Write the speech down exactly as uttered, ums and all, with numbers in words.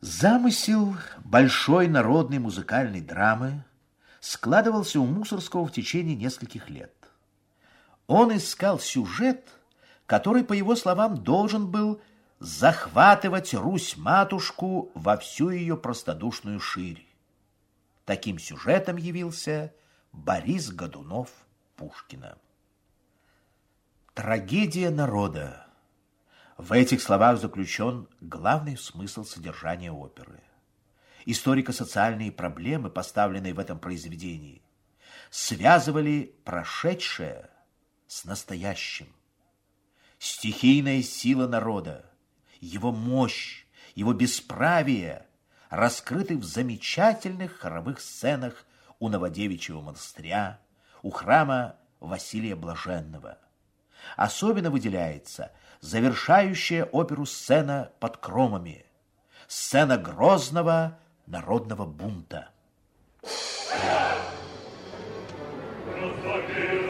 Замысел большой народной музыкальной драмы складывался у Мусорского в течение нескольких лет. Он искал сюжет, который, по его словам, должен был захватывать Русь-матушку во всю ее простодушную ширь. Таким сюжетом явился Борис Годунов Пушкина. Трагедия народа. В этих словах заключен главный смысл содержания оперы. Историко-социальные проблемы, поставленные в этом произведении, связывали прошедшее с настоящим. Стихийная сила народа, его мощь, его бесправие раскрыты в замечательных хоровых сценах у Новодевичьего монастыря, у храма Василия Блаженного. Особенно выделяется завершающая оперу сцена под Кромами, сцена грозного народного бунта. Разобьем